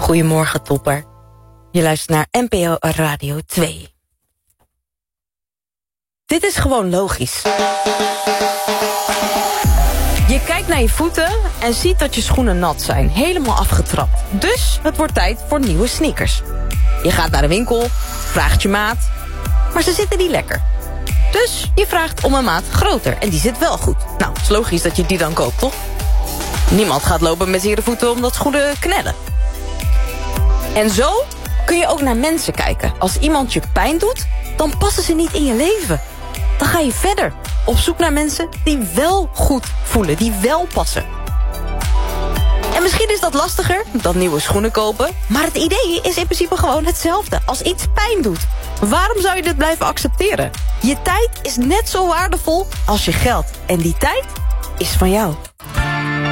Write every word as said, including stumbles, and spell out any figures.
Goedemorgen, topper. Je luistert naar N P O Radio twee. Dit is gewoon logisch. Je kijkt naar je voeten en ziet dat je schoenen nat zijn. Helemaal afgetrapt. Dus het wordt tijd voor nieuwe sneakers. Je gaat naar de winkel, vraagt je maat, maar ze zitten niet lekker. Dus je vraagt om een maat groter en die zit wel goed. Nou, het is logisch dat je die dan koopt, toch? Niemand gaat lopen met zere voeten omdat schoenen knellen. En zo kun je ook naar mensen kijken. Als iemand je pijn doet, dan passen ze niet in je leven. Dan ga je verder, op zoek naar mensen die wel goed voelen, die wel passen. En misschien is dat lastiger dan nieuwe schoenen kopen, maar het idee is in principe gewoon hetzelfde. Als iets pijn doet, waarom zou je dit blijven accepteren? Je tijd is net zo waardevol als je geld. En die tijd is van jou.